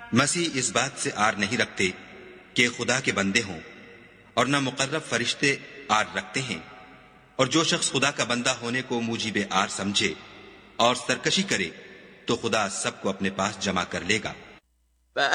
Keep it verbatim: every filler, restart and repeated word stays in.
मसीह इस बात से आर नहीं रखते कि खुदा के बंदे हों, और न मुकर्रब फरिश्ते आर रखते हैं। और जो शख्स खुदा का बंदा होने को मूजिब आर समझे और सरकशी करे तो खुदा सबको अपने पास जमा कर लेगा।